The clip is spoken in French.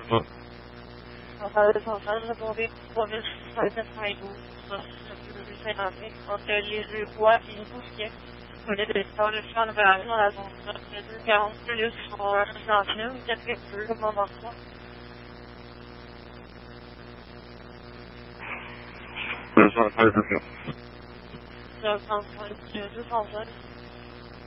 Ouais. Enfin, répondez pour le entre les bois et les poussières. Vous voulez des temps de faire une opération dans la zone 40 plus pour l'Argentine, quelque peu, comme on va voir. Ça va faire. Je vais prendre 200 volts.